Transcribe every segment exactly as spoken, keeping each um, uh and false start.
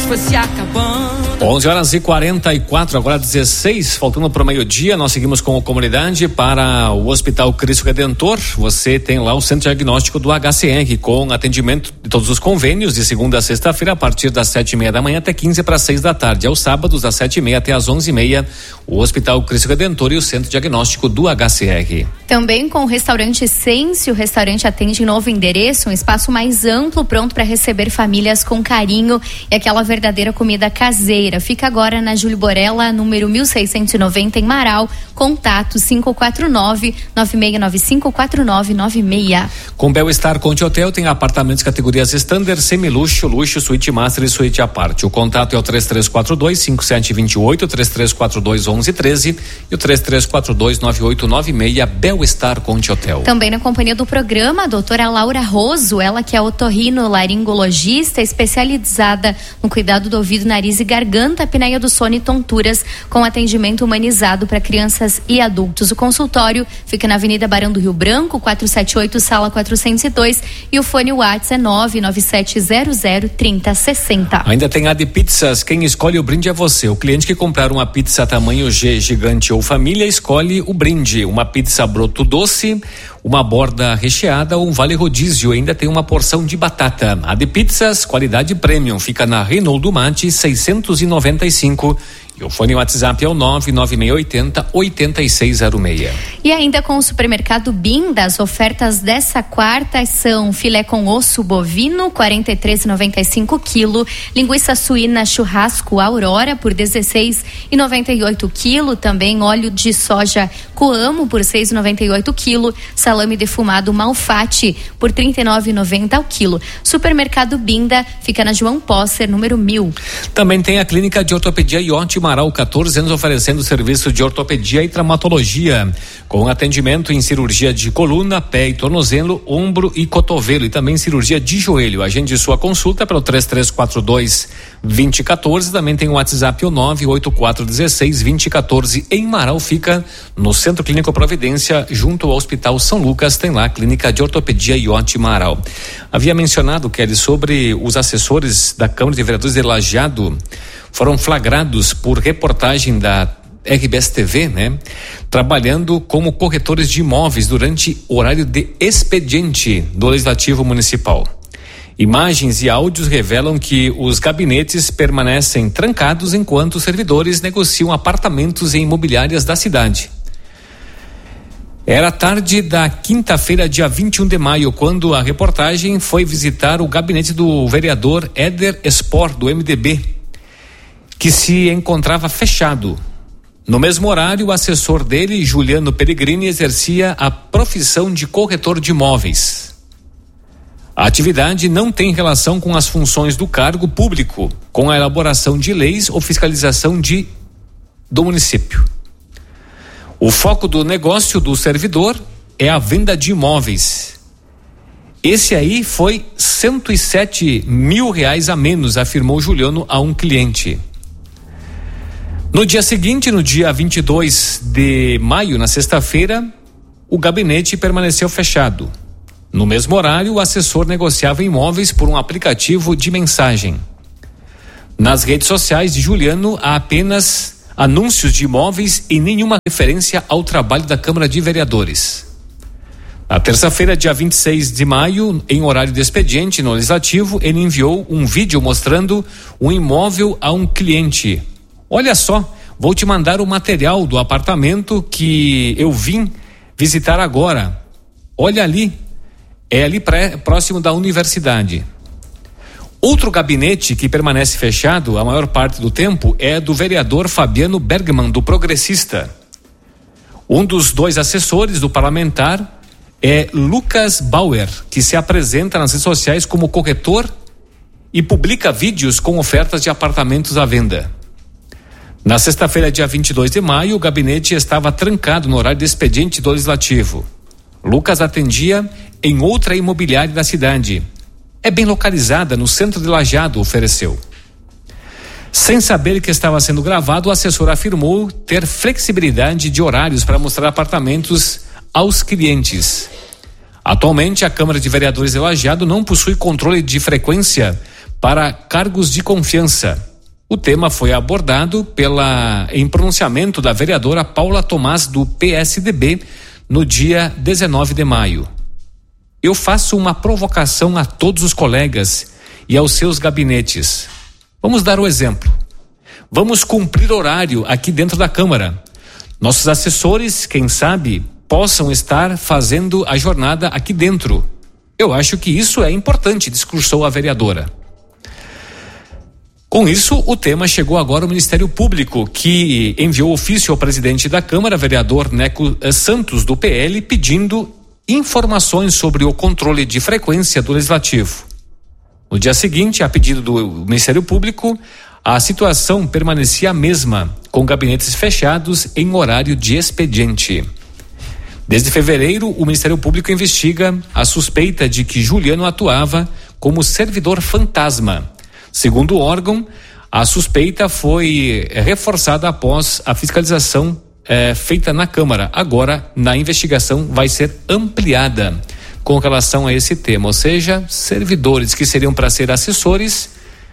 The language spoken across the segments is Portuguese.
foi se acabando. onze horas e quarenta e quatro, agora dezesseis, faltando para o meio-dia. Nós seguimos com a comunidade para o Hospital Cristo Redentor. Você tem lá o Centro Diagnóstico do H C R, com atendimento de todos os convênios, de segunda a sexta-feira, a partir das sete e meia da manhã até quinze para seis da tarde. Aos sábados, das sete e meia até as onze e meia, o Hospital Cristo Redentor e o Centro Diagnóstico do H C R. Também com o restaurante Sense, o restaurante atende em novo endereço, um espaço mais amplo, pronto para receber famílias com carinho e aquela verdadeira comida caseira. Fica agora na Júlio Borella, número mil seiscentos e noventa, em Marau. Contato cinco quatro nove, nove seis nove cinco, quatro nove nove seis. Com Bel-Estar Conte Hotel tem apartamentos categorias standard, semi-luxo, luxo, suíte master e suíte à parte. O contato é o três três quatro dois, cinco sete dois oito, três três quatro dois, onze treze e o três três quatro dois, nove oito nove seis. Bel-Estar Conte Hotel. Também na companhia do programa, a doutora Laura Roso, ela que é otorrino-laringologista, especializada no cuidado do ouvido, nariz e garganta, apneia do sono e tonturas, com atendimento humanizado para crianças e adultos. O consultório fica na Avenida Barão do Rio Branco, quatrocentos e setenta e oito, sala quatrocentos e dois, e o fone WhatsApp é nove nove sete zero zero, trinta sessenta. Ainda tem a de pizzas, quem escolhe o brinde é você. O cliente que comprar uma pizza tamanho G, gigante ou família, escolhe o brinde. Uma pizza broto doce, uma borda recheada ou um vale rodízio. Ainda tem uma porção de batata. A de pizzas, qualidade premium, fica na Reinaldo Mate seiscentos e noventa e cinco. E o fone WhatsApp é o nove nove seis oito zero, oito seis zero seis. E ainda com o supermercado Binda, as ofertas dessa quarta são filé com osso bovino, quarenta e três reais e noventa e cinco quilo, linguiça suína churrasco Aurora por dezesseis reais e noventa e oito quilo, também óleo de soja Coamo por seis reais e noventa e oito quilo, salame defumado Malfatti por trinta e nove reais e noventa o quilo. Supermercado Binda fica na João Posser, número mil. Também tem a clínica de ortopedia Iote Marau, catorze anos oferecendo serviço de ortopedia e traumatologia, com atendimento em cirurgia de coluna, pé e tornozelo, ombro e cotovelo, e também cirurgia de joelho. Agende sua consulta pelo três três quatro dois, dois zero um quatro. Também tem o WhatsApp o nove oito quatro um seis, dois zero um quatro. Em Marau fica no Centro Clínico Providência, junto ao Hospital São Lucas. Tem lá a clínica de ortopedia Iote Marau. Havia mencionado, Kelly, sobre os assessores da Câmara de Vereadores de Lajeado, foram flagrados por reportagem da R B S T V, né? Trabalhando como corretores de imóveis durante horário de expediente do Legislativo Municipal. Imagens e áudios revelam que os gabinetes permanecem trancados enquanto os servidores negociam apartamentos em imobiliárias da cidade. Era tarde da quinta-feira, dia vinte e um de maio, quando a reportagem foi visitar o gabinete do vereador Éder Spor, do M D B, que se encontrava fechado. No mesmo horário, o assessor dele, Juliano Peregrini, exercia a profissão de corretor de imóveis. A atividade não tem relação com as funções do cargo público, com a elaboração de leis ou fiscalização de, do município. O foco do negócio do servidor é a venda de imóveis. Esse aí foi cento e sete mil reais a menos, afirmou Juliano a um cliente. No dia seguinte, no dia vinte e dois de maio, na sexta-feira, o gabinete permaneceu fechado. No mesmo horário, o assessor negociava imóveis por um aplicativo de mensagem. Nas redes sociais de Juliano, há apenas anúncios de imóveis e nenhuma referência ao trabalho da Câmara de Vereadores. Na terça-feira, dia vinte e seis de maio, em horário de expediente no Legislativo, ele enviou um vídeo mostrando um imóvel a um cliente. Olha só, vou te mandar o material do apartamento que eu vim visitar agora. Olha ali, é ali pré, próximo da universidade. Outro gabinete que permanece fechado a maior parte do tempo é do vereador Fabiano Bergman, do Progressista. Um dos dois assessores do parlamentar é Lucas Bauer, que se apresenta nas redes sociais como corretor e publica vídeos com ofertas de apartamentos à venda. Na sexta-feira, dia vinte e dois de maio, o gabinete estava trancado no horário de expediente do Legislativo. Lucas atendia em outra imobiliária da cidade. É bem localizada no centro de Lajeado, ofereceu. Sem saber que estava sendo gravado, o assessor afirmou ter flexibilidade de horários para mostrar apartamentos aos clientes. Atualmente, a Câmara de Vereadores de Lajeado não possui controle de frequência para cargos de confiança. O tema foi abordado pela, em pronunciamento da vereadora Paula Tomás, do P S D B, no dia dezenove de maio. Eu faço uma provocação a todos os colegas e aos seus gabinetes. Vamos dar o exemplo. Vamos cumprir horário aqui dentro da Câmara. Nossos assessores, quem sabe, possam estar fazendo a jornada aqui dentro. Eu acho que isso é importante, discursou a vereadora. Com isso, o tema chegou agora ao Ministério Público, que enviou ofício ao presidente da Câmara, vereador Neco Santos, do P L, pedindo informações sobre o controle de frequência do Legislativo. No dia seguinte, a pedido do Ministério Público, a situação permanecia a mesma, com gabinetes fechados em horário de expediente. Desde fevereiro, o Ministério Público investiga a suspeita de que Juliano atuava como servidor fantasma. Segundo o órgão, a suspeita foi reforçada após a fiscalização eh, feita na Câmara. Agora, na investigação, vai ser ampliada com relação a esse tema. Ou seja, servidores que seriam para ser assessores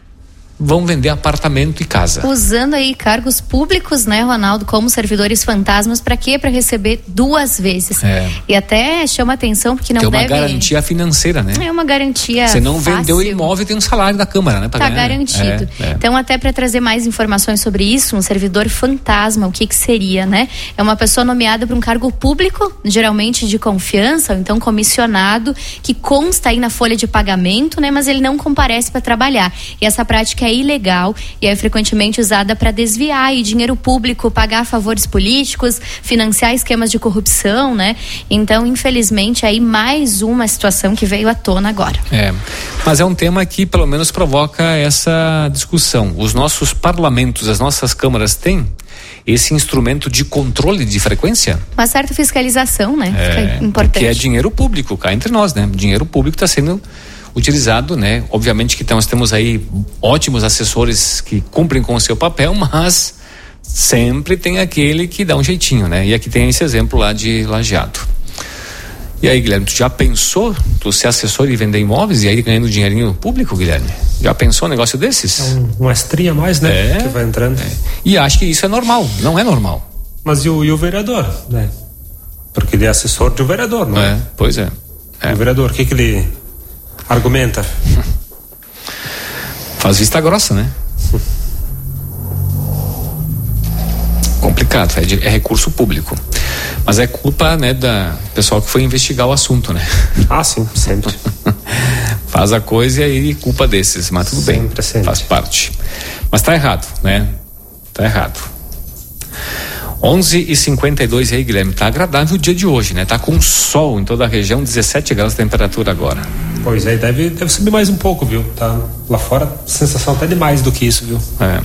vão vender apartamento e casa. Usando aí cargos públicos, né, Ronaldo, como servidores fantasmas, para quê? Para receber duas vezes. É. E até chama atenção porque não tem deve... uma garantia financeira, né? É uma garantia Você não fácil. Vendeu o imóvel, tem um salário da Câmara, né? Tá garantido. É, é. Então, até para trazer mais informações sobre isso, um servidor fantasma, o que que seria, né? É uma pessoa nomeada para um cargo público, geralmente de confiança, ou então comissionado, que consta aí na folha de pagamento, né? Mas ele não comparece para trabalhar. E essa prática é ilegal e é frequentemente usada para desviar aí dinheiro público, pagar favores políticos, financiar esquemas de corrupção, né? Então, infelizmente, aí mais uma situação que veio à tona agora. É, mas é um tema que pelo menos provoca essa discussão. Os nossos parlamentos, as nossas câmaras têm esse instrumento de controle de frequência? Uma certa fiscalização, né? É, Fica importante. Que é dinheiro público, cá entre nós, né? Dinheiro público está sendo utilizado, né? Obviamente que nós temos aí ótimos assessores que cumprem com o seu papel, mas sempre tem aquele que dá um jeitinho, né? E aqui tem esse exemplo lá de Lajeado. E aí, Guilherme, tu já pensou tu ser assessor e vender imóveis e aí ganhando dinheirinho público, Guilherme? Já pensou um negócio desses? É um, uma estria a mais, né? É, que vai entrando. É. E acho que isso é normal, não é normal. Mas e o, e o vereador, né? Porque ele é assessor de um vereador, não é? É, pois é. é. O vereador, o que que ele argumenta? Faz vista grossa, né? Complicado, é, de, é recurso público. Mas é culpa, né, da pessoal que foi investigar o assunto, né? Ah, sim, sempre. Faz a coisa e aí culpa desses, mas tudo sempre, bem, sempre. Faz parte. Mas tá errado, né? Tá errado. onze e cinquenta e dois aí, Guilherme, tá agradável o dia de hoje, né? Tá com sol em toda a região, dezessete graus de temperatura agora. Pois é, deve, deve subir mais um pouco, viu? Tá lá fora, sensação até de mais do que isso, viu? É.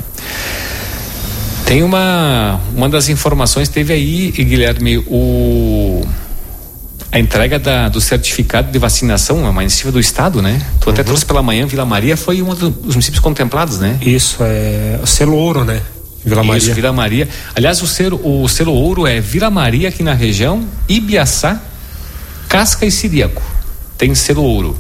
Tem uma, uma das informações, teve aí, Guilherme, o, a entrega da, do certificado de vacinação, uma iniciativa do Estado, né? Tu até uhum. trouxe pela manhã, Vila Maria foi um dos municípios contemplados, né? Isso, é o selo ouro, né? Vila Maria. Isso, Vila Maria. Aliás, o selo, o selo ouro é Vila Maria aqui na região, Ibiaçá, Casca e Siriaco. Tem selo ouro.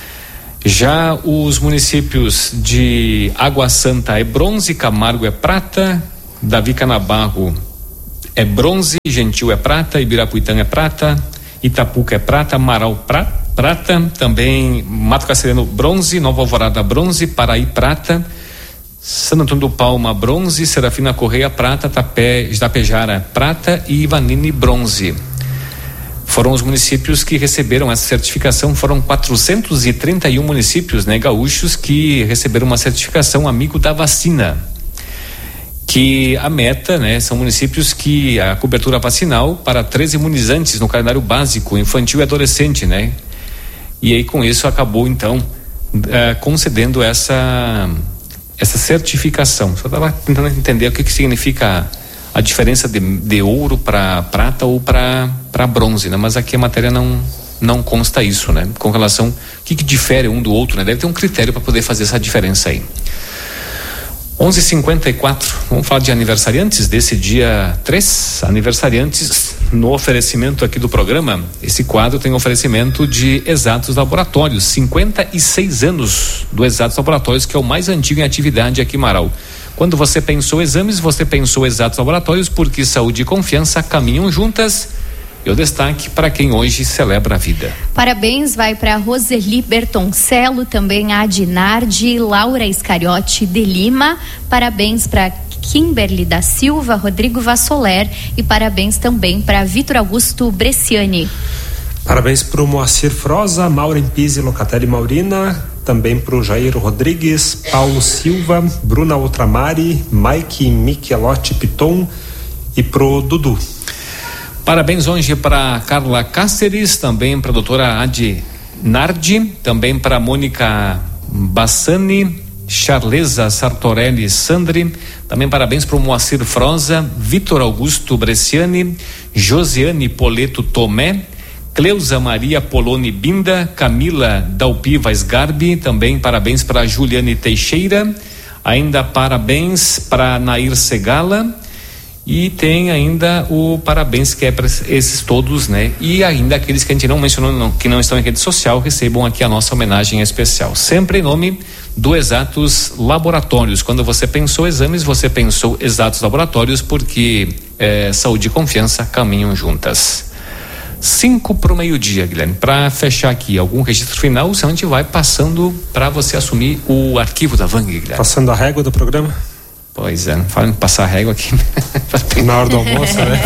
Já os municípios de Água Santa é bronze, Camargo é prata, Davi Canabarro é bronze, Gentil é prata, Ibirapuitã é prata, Itapuca é prata, Marau pra, prata, também Mato Castelhano bronze, Nova Alvorada bronze, Paraí prata, Santo Antônio do Palma bronze, Serafina Correia prata, Tapé, Itapejara prata e Ivanine bronze. Foram os municípios que receberam essa certificação, foram quatrocentos e trinta e um municípios, né, gaúchos, que receberam uma certificação amigo da vacina. Que a meta, né, são municípios que a cobertura vacinal para treze imunizantes no calendário básico, infantil e adolescente, né? E aí com isso acabou então uh, concedendo essa essa certificação. Só estava tentando entender o que que significa a diferença de, de ouro para prata ou para para bronze, né? Mas aqui a matéria não não consta isso, né? Com relação o que que difere um do outro, né? Deve ter um critério para poder fazer essa diferença aí. onze e cinquenta e quatro, vamos falar de aniversariantes desse dia três, aniversariantes no oferecimento aqui do programa, esse quadro tem oferecimento de Exatos Laboratórios, cinquenta e seis anos do Exatos Laboratórios, que é o mais antigo em atividade aqui em Marau. Quando você pensou exames, você pensou Exatos Laboratórios, porque saúde e confiança caminham juntas. E o destaque para quem hoje celebra a vida. Parabéns vai para Roseli Bertoncello, também a Dinardi, Laura Iscariote de Lima. Parabéns para Kimberly da Silva, Rodrigo Vassoler e parabéns também para Vitor Augusto Bresciani. Parabéns para o Moacir Froza, Maureen Pise, Locatelli Maurina, também para o Jair Rodrigues, Paulo Silva, Bruna Outramari, Mike Michelotti Piton e pro Dudu. Parabéns hoje para Carla Cáceres, também para a doutora Adi Nardi, também para Mônica Bassani, Charlesa Sartorelli Sandri, também parabéns para o Moacir Froza, Vitor Augusto Bresciani, Josiane Poleto Tomé, Cleusa Maria Poloni Binda, Camila Dalpiva Sgarbi, também parabéns para Juliane Teixeira, ainda parabéns para Nair Segala. E tem ainda o parabéns que é para esses todos, né? E ainda aqueles que a gente não mencionou, não, que não estão em rede social, recebam aqui a nossa homenagem especial. Sempre em nome do Exatos Laboratórios. Quando você pensou exames, você pensou Exatos Laboratórios, porque é, saúde e confiança caminham juntas. Cinco para o meio-dia, Guilherme. Para fechar aqui algum registro final, senão a gente vai passando para você assumir o arquivo da Vang, Guilherme. Passando a régua do programa? Pois é, não fala em passar régua aqui. Na hora do almoço, né?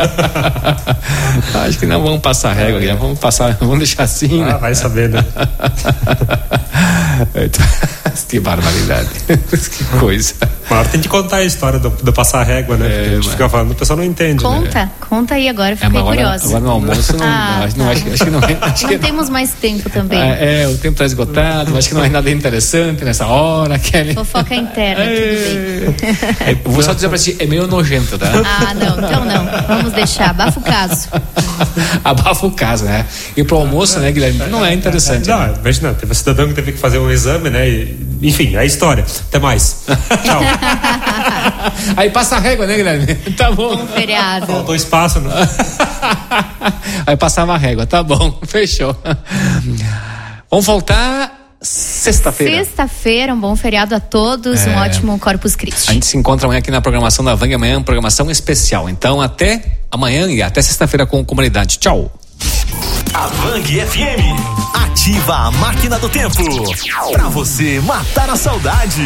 Acho que não vamos passar régua, Guilherme. Vamos passar, vamos deixar assim. Ah, né? vai saber, né? Que barbaridade. Que coisa. Mas tem que contar a história do, do passar régua, né? Porque é, a gente mas... fica falando, o pessoal não entende. Conta, né? conta aí agora, fiquei é, curiosa. Agora no almoço não, ah, acho, não, acho, acho que não é. Acho não que temos mais tempo também. É, é o tempo está esgotado, acho que não é nada interessante nessa hora. Kelly. Fofoca interna, é, tudo bem. É, vou só dizer pra ti, é meio nojento, tá? Ah, não, então não. Vamos deixar, abafa o caso. Abafa o caso, né? E pro almoço, né, Guilherme? Não é interessante. Não, né? imagina, teve um cidadão que teve que fazer um exame, né? E, enfim, é a história. Até mais. Tchau. Aí passa a régua, né, Guilherme? Tá bom. Bom feriado. Faltou espaço, né? Aí passava a régua, tá bom, fechou. Vamos voltar sexta-feira. Sexta-feira, um bom feriado a todos, é... um ótimo Corpus Christi. A gente se encontra amanhã aqui na programação da Vang, amanhã programação especial. Então até amanhã e até sexta-feira com a comunidade. Tchau. A Vang F M ativa a máquina do tempo pra você matar a saudade.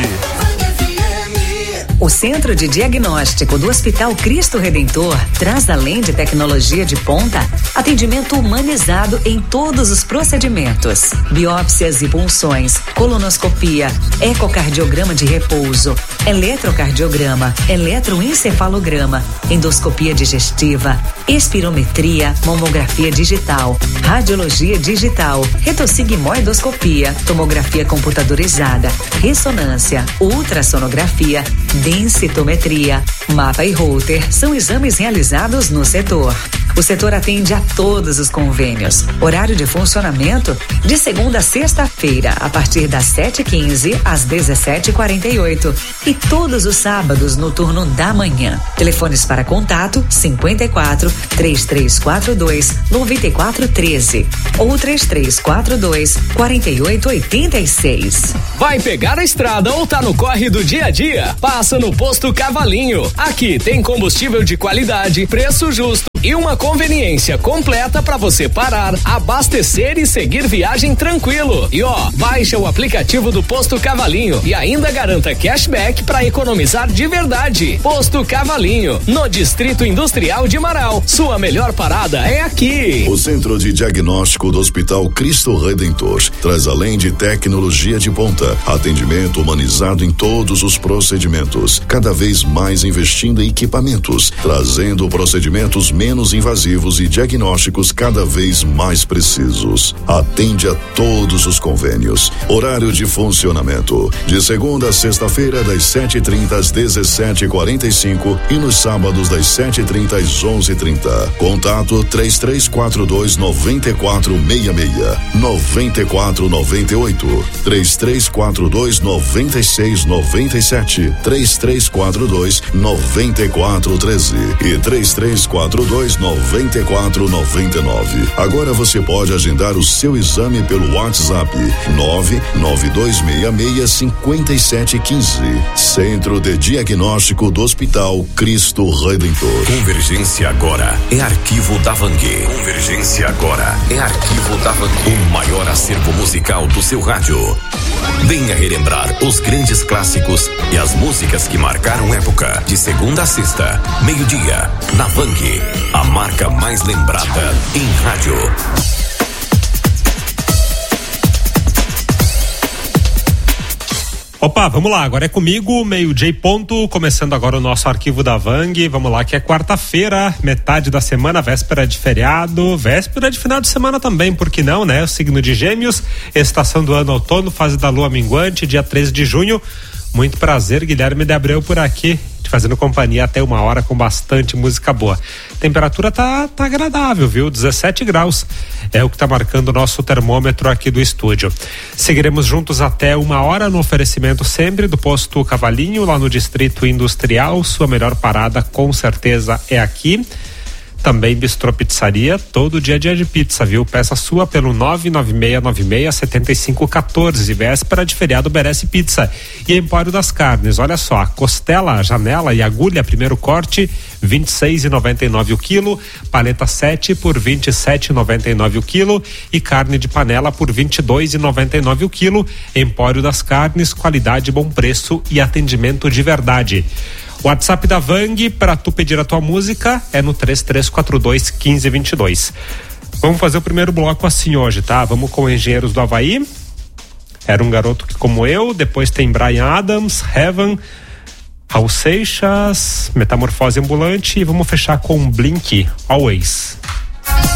O Centro de Diagnóstico do Hospital Cristo Redentor traz, além de tecnologia de ponta, atendimento humanizado em todos os procedimentos. Biópsias e punções, colonoscopia, ecocardiograma de repouso, eletrocardiograma, eletroencefalograma, endoscopia digestiva, espirometria, mamografia digital, radiologia digital, retossigmoidoscopia, tomografia computadorizada, ressonância, ultrassonografia, densitometria, mapa e Holter são exames realizados no setor. O setor atende a todos os convênios. Horário de funcionamento de segunda a sexta-feira, a partir das sete e quinze às dezessete e quarenta e oito. E todos os sábados no turno da manhã. Telefones para contato cinquenta e quatro, três três quatro dois, nove quatro um três ou três três quatro dois, quatro oito oito seis. Vai pegar a estrada ou tá no corre do dia a dia? Passa no Posto Cavalinho. Aqui tem combustível de qualidade, preço justo e uma conveniência completa para você parar, abastecer e seguir viagem tranquilo. E ó, baixa o aplicativo do Posto Cavalinho e ainda garanta cashback para economizar de verdade. Posto Cavalinho, no Distrito Industrial de Marau. Sua melhor parada é aqui. O Centro de Diagnóstico do Hospital Cristo Redentor traz, além de tecnologia de ponta, atendimento humanizado em todos os procedimentos, cada vez mais investindo em equipamentos, trazendo procedimentos menos menos invasivos e diagnósticos cada vez mais precisos. Atende a todos os convênios. Horário de funcionamento de segunda a sexta-feira das sete e trinta às dezessete e quarenta e cinco e nos sábados das sete e trinta às onze e trinta. Contato três três quatro dois nove quatro seis seis, nove quatro nove oito, três três quatro dois nove seis nove sete, três três quatro dois nove quatro um três e três três quatro dois dois nove quatro nove nove. Agora você pode agendar o seu exame pelo WhatsApp nove nove dois seis seis cinco sete um cinco. Centro de Diagnóstico do Hospital Cristo Redentor. Convergência agora é Arquivo da Vangue. Convergência agora é Arquivo da Vangue. O maior acervo musical do seu rádio. Venha relembrar os grandes clássicos e as músicas que marcaram época. De segunda a sexta, meio-dia, na Vangue, a marca mais lembrada em rádio. Opa, vamos lá, agora é comigo, meio-dia e ponto, começando agora o nosso arquivo da Vangue. Vamos lá, que é quarta-feira, metade da semana, véspera de feriado, véspera de final de semana também, por que não, né? O signo de Gêmeos, estação do ano outono, fase da lua minguante, dia treze de junho. Muito prazer, Guilherme de Abreu por aqui, te fazendo companhia até uma hora com bastante música boa. Temperatura tá, tá agradável, viu? dezessete graus é o que tá marcando o nosso termômetro aqui do estúdio. Seguiremos juntos até uma hora no oferecimento sempre do posto Cavalinho, lá no Distrito Industrial. Sua melhor parada com certeza é aqui. Também Bistrô Pizzaria, todo dia dia de pizza, viu? Peça sua pelo nove nove seis nove seis sete cinco um quatro. Véspera de feriado merece pizza. E Empório das Carnes, olha só, costela, janela e agulha, primeiro corte, vinte e seis reais e noventa e nove centavos o quilo, paleta sete por vinte e sete reais e noventa e nove centavos o quilo e carne de panela por vinte e dois reais e noventa e nove centavos o quilo. Empório das Carnes, qualidade, bom preço e atendimento de verdade. O WhatsApp da Vangue para tu pedir a tua música é no três três quatro dois um cinco dois dois. Vamos fazer o primeiro bloco assim hoje, tá? Vamos com Engenheiros do Havaí. Era um garoto que como eu. Depois tem Bryan Adams, Heaven, Raul Seixas, Metamorfose Ambulante. E vamos fechar com Blink, Always.